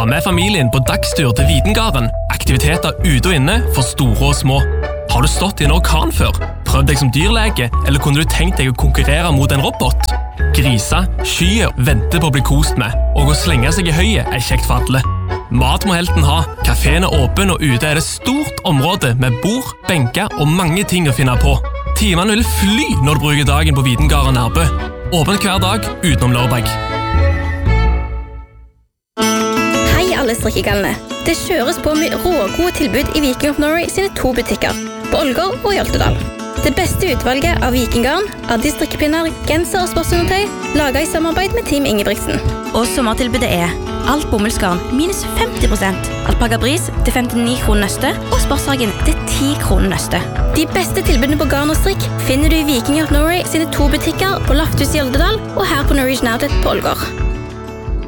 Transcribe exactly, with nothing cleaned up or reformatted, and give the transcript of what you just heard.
Ta med familien på dagstur til Videngarden. Aktiviteter ute og inne for store og små. Har du stått i en orkan før? Prøvd deg som dyrlege, eller kunne du tenkt deg å konkurrere mot en robot? Grisa, skyer, venter på å bli kost med, og å slenge seg i høyet er kjekt for alle. Mat må helten ha. Kaféen er åpen, og ute er det stort område med bord, benker og mange ting å finne på. Timene vil fly når du bruker dagen på Videngarden Nærbø. Åpen hver dag utenom lørdag. Hei alle strikkegallene. Det kjøres på med rågode tilbud i Viking of Norway sine to butikker, på Ålgård og i Oltedal. Det beste utvalget av vikinggarn, Addis strikkepinner, genser og sportsundertøy, laget i samarbeid med Team Ingebrigtsen. Og sommertilbudet er alt bomullsgarn minus femti prosent, alpaca bris til femtini kroner nøste og sportshagen til ti kroner nøste. De beste tilbudene på garn og strikk finner du i Viking of Norway sine to butikker på Lafthus i Oltedal og her på Norwegian Outlet på Ålgård.